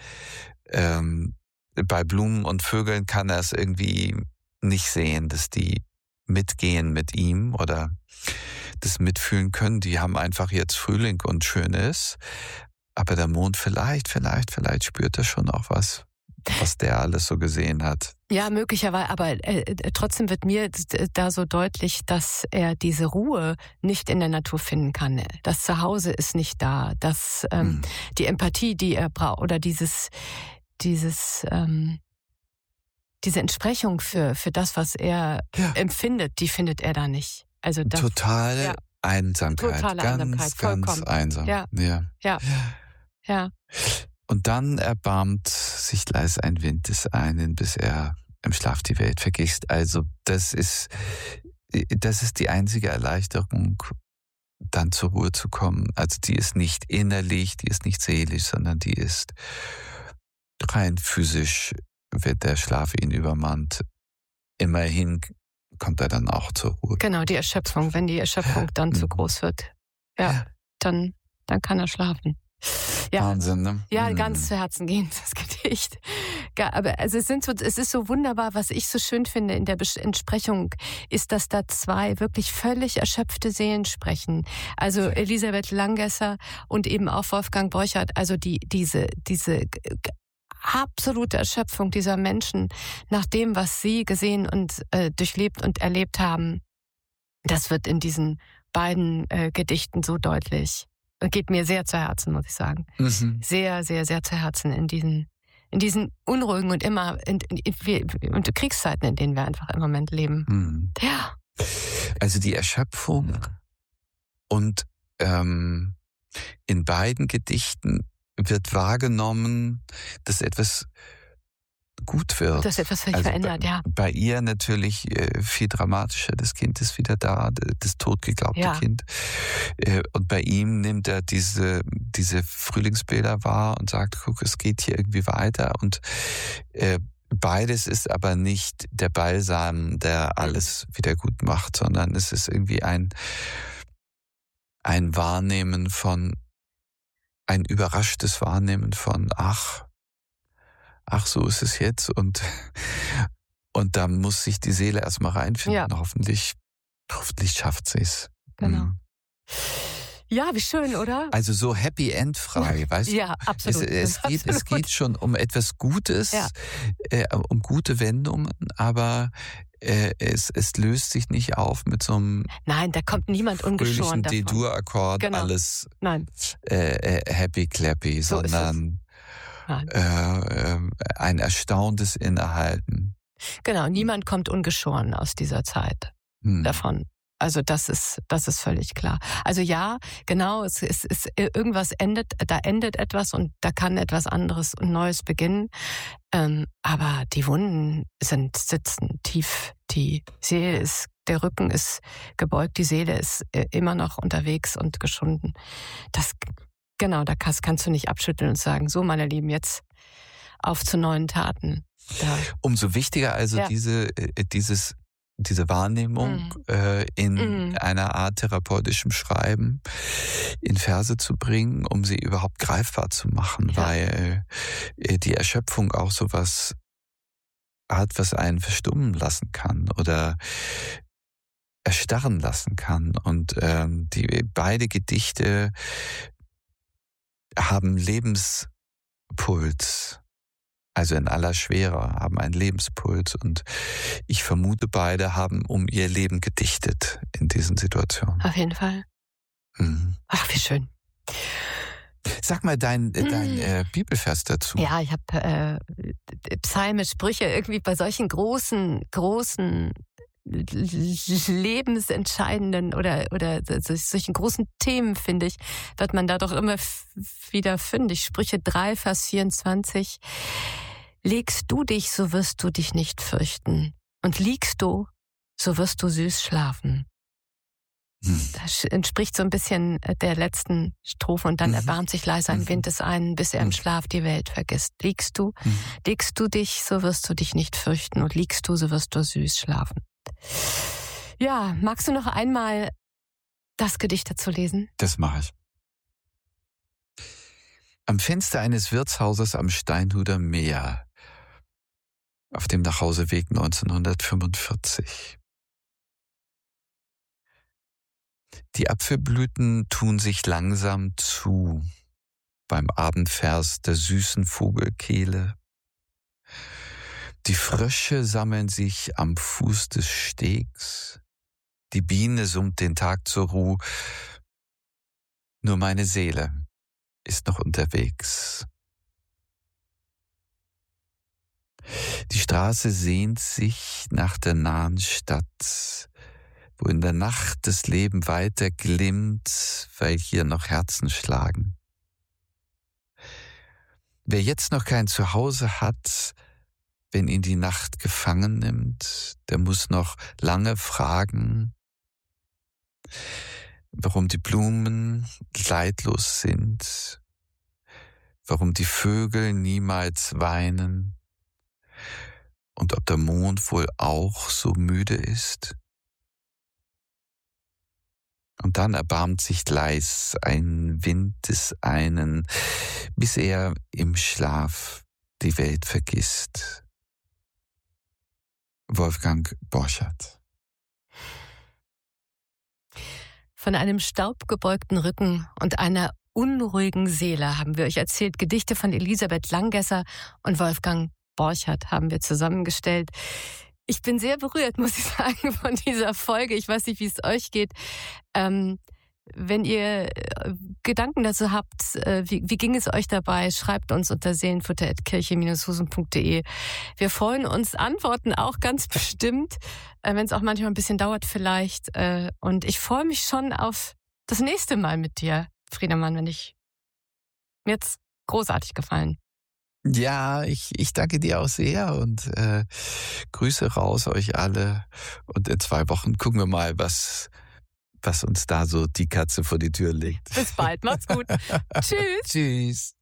Bei Blumen und Vögeln kann er es irgendwie nicht sehen, dass die mitgehen mit ihm oder das mitfühlen können. Die haben einfach jetzt Frühling und schön ist. Aber der Mond vielleicht spürt er schon auch was der alles so gesehen hat. Ja, möglicherweise, aber trotzdem wird mir da so deutlich, dass er diese Ruhe nicht in der Natur finden kann. Das Zuhause ist nicht da, dass die Empathie, die er braucht, oder diese Entsprechung für das, was er empfindet, die findet er da nicht. Also das, totale Einsamkeit. Totale Einsamkeit, vollkommen. Ganz einsam. Ja. Und dann erbarmt sich leise ein Wind des einen, bis er im Schlaf die Welt vergisst. Also das ist die einzige Erleichterung, dann zur Ruhe zu kommen. Also die ist nicht innerlich, die ist nicht seelisch, sondern die ist rein physisch, wird der Schlaf ihn übermannt. Immerhin kommt er dann auch zur Ruhe. Genau, die Erschöpfung. Wenn die Erschöpfung dann zu groß wird, dann kann er schlafen. Ja. Wahnsinn, ne? Ja, ganz zu Herzen gehend, das Gedicht. Aber also es ist so wunderbar, was ich so schön finde in der Entsprechung, ist, dass da zwei wirklich völlig erschöpfte Seelen sprechen. Also Elisabeth Langesser und eben auch Wolfgang Borchardt, also diese absolute Erschöpfung dieser Menschen nach dem, was sie gesehen und durchlebt und erlebt haben, das wird in diesen beiden Gedichten so deutlich. Geht mir sehr zu Herzen, muss ich sagen. Mhm. Sehr, sehr, sehr zu Herzen in diesen unruhigen und immer und Kriegszeiten, in denen wir einfach im Moment leben. Mhm. Ja. Also die Erschöpfung und in beiden Gedichten wird wahrgenommen, dass etwas gut wird. Dass etwas sich verändert, ja. Bei ihr natürlich viel dramatischer. Das Kind ist wieder da, das totgeglaubte Kind. Und bei ihm nimmt er diese Frühlingsbilder wahr und sagt, guck, es geht hier irgendwie weiter. Und beides ist aber nicht der Balsam, der alles wieder gut macht, sondern es ist irgendwie ein Wahrnehmen von, ein überraschtes Wahrnehmen von, ach, so ist es jetzt und da muss sich die Seele erstmal reinfinden. Ja. Hoffentlich schafft sie es. Genau. Ja, wie schön, oder? Also so Happy End frei, weißt du? Ja, absolut. Es geht schon um etwas Gutes, um gute Wendungen, aber es löst sich nicht auf mit so einem Nein, da kommt niemand ungeschoren davon. D-Dur-Akkord, alles happy clappy, so sondern ein erstauntes Innehalten. Genau, niemand kommt ungeschoren aus dieser Zeit davon. Also das ist völlig klar. Also ja, genau, es irgendwas endet etwas und da kann etwas anderes und Neues beginnen. Aber die Wunden sitzen tief. Der Rücken ist gebeugt, die Seele ist immer noch unterwegs und geschunden. Genau, da kannst du nicht abschütteln und sagen, so meine Lieben, jetzt auf zu neuen Taten. Umso wichtiger also dieses diese Wahrnehmung in einer Art therapeutischem Schreiben in Verse zu bringen, um sie überhaupt greifbar zu machen, weil die Erschöpfung auch sowas hat, was einen verstummen lassen kann oder erstarren lassen kann. Und beide Gedichte haben Lebenspuls. Also in aller Schwere, haben einen Lebenspuls. Und ich vermute, beide haben um ihr Leben gedichtet in diesen Situationen. Auf jeden Fall. Ach, wie schön. Sag mal dein Bibelvers dazu. Ja, ich habe Psalme, Sprüche, irgendwie bei solchen großen lebensentscheidenden oder solchen großen Themen, finde ich, wird man da doch immer wieder fündig. Sprüche 3, Vers 24. Legst du dich, so wirst du dich nicht fürchten. Und liegst du, so wirst du süß schlafen. Das entspricht so ein bisschen der letzten Strophe. Und dann erbarmt sich leise ein Wind des einen, bis er im Schlaf die Welt vergisst. Legst du dich, so wirst du dich nicht fürchten. Und liegst du, so wirst du süß schlafen. Ja, magst du noch einmal das Gedicht dazu lesen? Das mache ich. Am Fenster eines Wirtshauses am Steinhuder Meer, auf dem Nachhauseweg 1945. Die Apfelblüten tun sich langsam zu beim Abendvers der süßen Vogelkehle. Die Frösche sammeln sich am Fuß des Stegs. Die Biene summt den Tag zur Ruhe. Nur meine Seele ist noch unterwegs. Die Straße sehnt sich nach der nahen Stadt, wo in der Nacht das Leben weiter glimmt, weil hier noch Herzen schlagen. Wer jetzt noch kein Zuhause hat, wenn ihn die Nacht gefangen nimmt, der muss noch lange fragen, warum die Blumen leidlos sind, warum die Vögel niemals weinen und ob der Mond wohl auch so müde ist. Und dann erbarmt sich leis ein Wind des einen, bis er im Schlaf die Welt vergisst. Wolfgang Borchardt. Von einem staubgebeugten Rücken und einer unruhigen Seele haben wir euch erzählt. Gedichte von Elisabeth Langesser und Wolfgang Borchardt haben wir zusammengestellt. Ich bin sehr berührt, muss ich sagen, von dieser Folge. Ich weiß nicht, wie es euch geht. Wenn ihr Gedanken dazu habt, wie ging es euch dabei, schreibt uns unter seelenfutter@kirche-husum.de. Wir freuen uns, antworten auch ganz bestimmt, wenn es auch manchmal ein bisschen dauert vielleicht. Und ich freue mich schon auf das nächste Mal mit dir, Friedemann, mir hat's großartig gefallen. Ja, ich danke dir auch sehr und Grüße raus euch alle. Und in 2 Wochen gucken wir mal, was uns da so die Katze vor die Tür legt. Bis bald, macht's gut. Tschüss. Tschüss.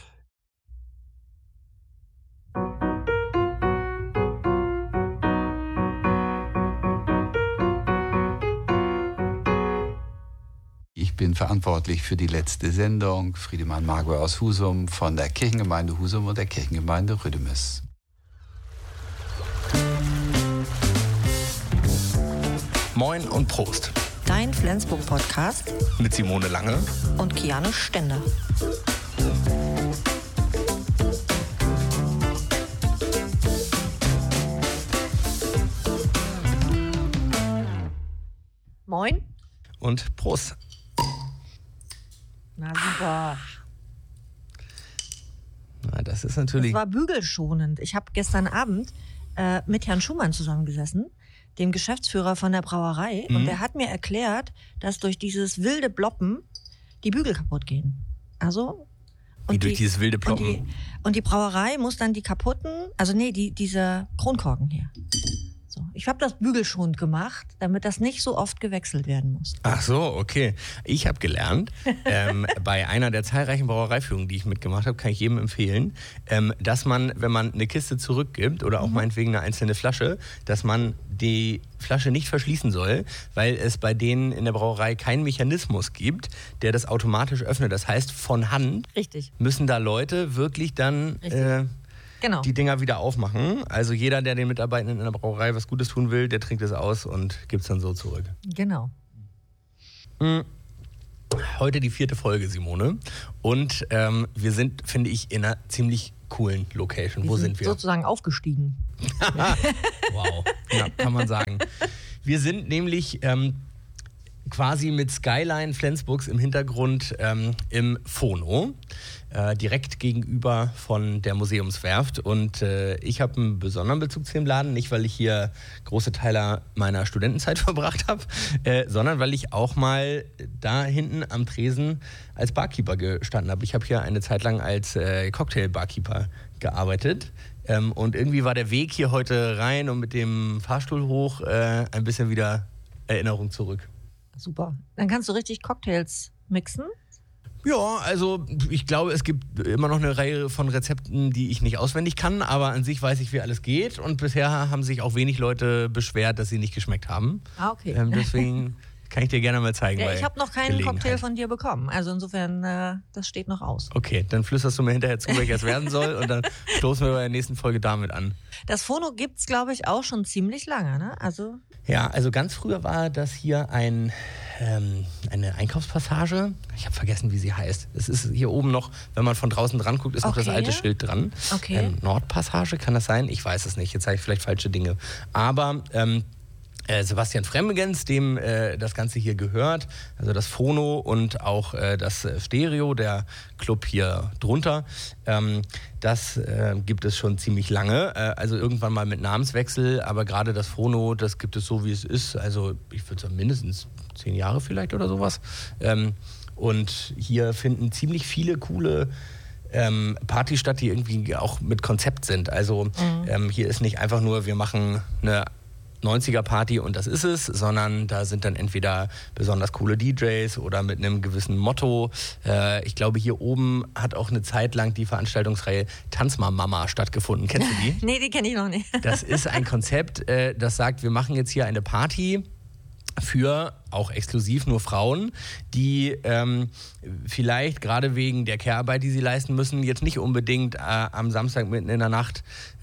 Ich bin verantwortlich für die letzte Sendung. Friedemann Margot aus Husum von der Kirchengemeinde Husum und der Kirchengemeinde Rüdemes. Moin und Prost. Dein Flensburg-Podcast Mit Simone Lange und Kiane Stender. Moin. Und Prost. Na super. Na, das ist natürlich... Das war bügelschonend. Ich habe gestern Abend mit Herrn Schumann zusammengesessen, dem Geschäftsführer von der Brauerei. Und der hat mir erklärt, dass durch dieses wilde Bloppen die Bügel kaputt gehen. Also... Wie durch dieses wilde Ploppen? Und die Brauerei muss dann die kaputten, diese Kronkorken hier. So, Ich habe das bügelschonend gemacht, damit das nicht so oft gewechselt werden muss. Ach so, okay. Ich habe gelernt, bei einer der zahlreichen Brauereiführungen, die ich mitgemacht habe, kann ich jedem empfehlen, dass man, wenn man eine Kiste zurückgibt oder auch meinetwegen eine einzelne Flasche, dass man die Flasche nicht verschließen soll, weil es bei denen in der Brauerei keinen Mechanismus gibt, der das automatisch öffnet. Das heißt, von Hand müssen da Leute wirklich dann die Dinger wieder aufmachen. Also jeder, der den Mitarbeitenden in der Brauerei was Gutes tun will, der trinkt es aus und gibt es dann so zurück. Genau. Heute die 4. Folge, Simone. Und wir sind, finde ich, in einer ziemlich coolen Location. Wo sind wir? Sozusagen aufgestiegen. Wow, ja, kann man sagen. Wir sind nämlich quasi mit Skyline Flensburgs im Hintergrund im Phono, direkt gegenüber von der Museumswerft. Und ich habe einen besonderen Bezug zu dem Laden, nicht weil ich hier große Teile meiner Studentenzeit verbracht habe, sondern weil ich auch mal da hinten am Tresen als Barkeeper gestanden habe. Ich habe hier eine Zeit lang als Cocktail-Barkeeper gearbeitet. Und irgendwie war der Weg hier heute rein und mit dem Fahrstuhl hoch ein bisschen wieder Erinnerung zurück. Super. Dann kannst du richtig Cocktails mixen? Ja, also ich glaube, es gibt immer noch eine Reihe von Rezepten, die ich nicht auswendig kann, aber an sich weiß ich, wie alles geht. Und bisher haben sich auch wenig Leute beschwert, dass sie nicht geschmeckt haben. Ah, okay. Deswegen kann ich dir gerne mal zeigen. Ja, ich habe noch keinen Cocktail von dir bekommen. Also insofern, das steht noch aus. Okay, dann flüsterst du mir hinterher zu, welcher es werden soll. Und dann stoßen wir bei der nächsten Folge damit an. Das Phono gibt's, glaube ich, auch schon ziemlich lange, ne? Ja, also ganz früher war das hier eine Einkaufspassage. Ich habe vergessen, wie sie heißt. Es ist hier oben noch, wenn man von draußen dran guckt, ist noch das alte Schild dran. Okay. Nordpassage, kann das sein? Ich weiß es nicht. Jetzt sage ich vielleicht falsche Dinge. Aber Sebastian Fremgens, dem das Ganze hier gehört, also das Phono und auch das Stereo, der Club hier drunter, das gibt es schon ziemlich lange, also irgendwann mal mit Namenswechsel, aber gerade das Phono, das gibt es so, wie es ist, also ich würde sagen mindestens 10 Jahre vielleicht oder sowas, und hier finden ziemlich viele coole Partys statt, die irgendwie auch mit Konzept sind, also hier ist nicht einfach nur, wir machen eine 90er-Party und das ist es, sondern da sind dann entweder besonders coole DJs oder mit einem gewissen Motto. Ich glaube, hier oben hat auch eine Zeit lang die Veranstaltungsreihe Tanz mal Mama stattgefunden. Kennst du die? Nee, die kenne ich noch nicht. Das ist ein Konzept, das sagt, wir machen jetzt hier eine Party für auch exklusiv nur Frauen, die vielleicht gerade wegen der Care-Arbeit, die sie leisten müssen, jetzt nicht unbedingt am Samstag mitten in der Nacht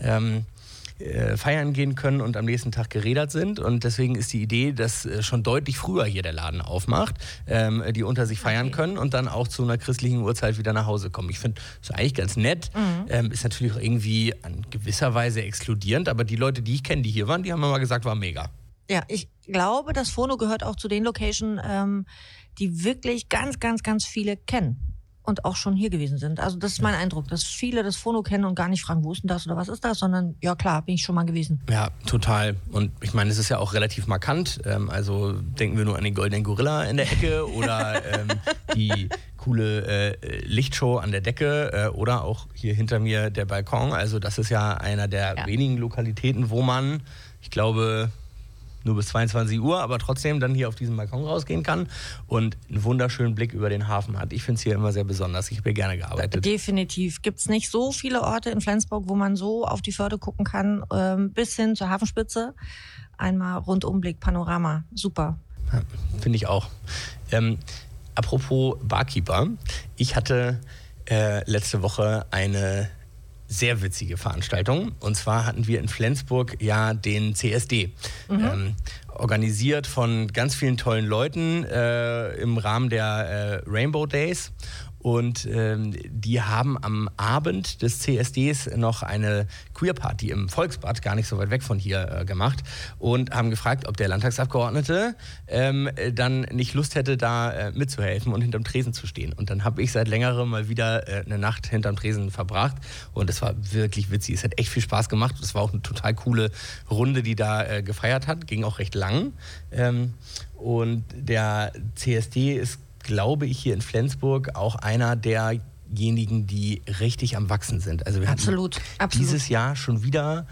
feiern gehen können und am nächsten Tag gerädert sind. Und deswegen ist die Idee, dass schon deutlich früher hier der Laden aufmacht, die unter sich feiern können und dann auch zu einer christlichen Uhrzeit wieder nach Hause kommen. Ich finde, das ist eigentlich ganz nett. Ist natürlich auch irgendwie in gewisser Weise exkludierend, aber die Leute, die ich kenne, die hier waren, die haben immer gesagt, war mega. Ja, ich glaube, das Phono gehört auch zu den Locations, die wirklich ganz, ganz, ganz viele kennen. Und auch schon hier gewesen sind. Also das ist mein Eindruck, dass viele das Phono kennen und gar nicht fragen, wo ist denn das oder was ist das, sondern ja klar, bin ich schon mal gewesen. Ja, total. Und ich meine, es ist ja auch relativ markant. Also denken wir nur an den Goldenen Gorilla in der Ecke oder die coole Lichtshow an der Decke oder auch hier hinter mir der Balkon. Also das ist ja einer der wenigen Lokalitäten, wo man, ich glaube, nur bis 22 Uhr, aber trotzdem dann hier auf diesen Balkon rausgehen kann und einen wunderschönen Blick über den Hafen hat. Ich finde es hier immer sehr besonders. Ich habe hier gerne gearbeitet. Definitiv. Gibt es nicht so viele Orte in Flensburg, wo man so auf die Förde gucken kann, bis hin zur Hafenspitze. Einmal Rundumblick, Panorama. Super. Ja, finde ich auch. Apropos Barkeeper. Ich hatte letzte Woche eine sehr witzige Veranstaltung. Und zwar hatten wir in Flensburg ja den CSD. Organisiert von ganz vielen tollen Leuten im Rahmen der Rainbow Days. Und die haben am Abend des CSDs noch eine Queer-Party im Volksbad, gar nicht so weit weg von hier, gemacht. Und haben gefragt, ob der Landtagsabgeordnete dann nicht Lust hätte, da mitzuhelfen und hinterm Tresen zu stehen. Und dann habe ich seit längerem mal wieder eine Nacht hinterm Tresen verbracht. Und es war wirklich witzig. Es hat echt viel Spaß gemacht. Es war auch eine total coole Runde, die da gefeiert hat. Ging auch recht lang. Und der CSD ist, glaube ich, hier in Flensburg auch einer der diejenigen, die richtig am Wachsen sind. Also wir hatten dieses Jahr schon wieder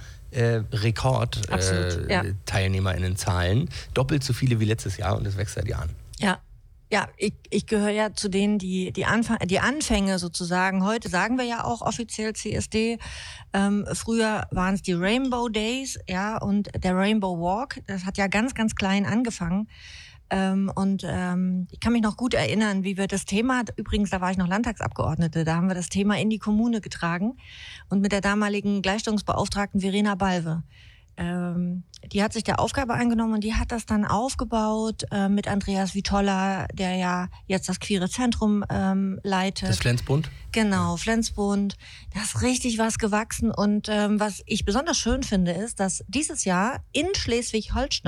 Rekord-TeilnehmerInnen-Zahlen. Doppelt so viele wie letztes Jahr und das wächst seit Jahren. Ja, ich gehöre ja zu denen, die Anfänge sozusagen, heute sagen wir ja auch offiziell CSD, früher waren es die Rainbow Days, ja, und der Rainbow Walk, das hat ja ganz, ganz klein angefangen. Ich kann mich noch gut erinnern, wie wir das Thema, übrigens, da war ich noch Landtagsabgeordnete, da haben wir das Thema in die Kommune getragen und mit der damaligen Gleichstellungsbeauftragten Verena Balve. Die hat sich der Aufgabe angenommen und die hat das dann aufgebaut mit Andreas Vitolla, der ja jetzt das Queere Zentrum leitet. Das Flensbund? Genau, Flensbund. Da ist richtig was gewachsen und was ich besonders schön finde, ist, dass dieses Jahr in Schleswig-Holstein